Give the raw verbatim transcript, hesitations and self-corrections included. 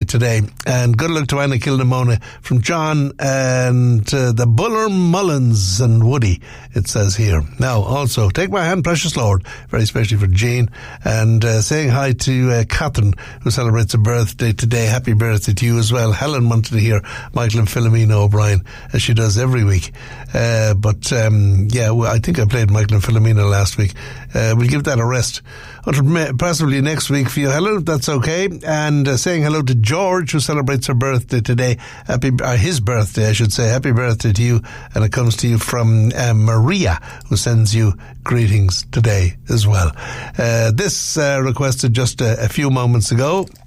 today. And good luck to Anna Kildemona from John and uh, the Buller Mullins and Woody, it says here. Now, also, take my hand, precious Lord, very especially for Jane. And uh, saying hi to uh, Catherine, who celebrates a birthday today. Happy birthday to you as well. Helen wanted to hear Michael and Philomena O'Brien, as she does every week. Uh, but, um, yeah, well, I think I played Michael and Philomena last week. Uh, we'll give that a rest until possibly next week for you, Helen, if that's okay. And uh, saying hello to George, who celebrates her birthday today. Happy, uh, his birthday, I should say. Happy birthday to you. And it comes to you from uh, Maria, who sends you greetings today as well. Uh, this uh, requested just a, a few moments ago.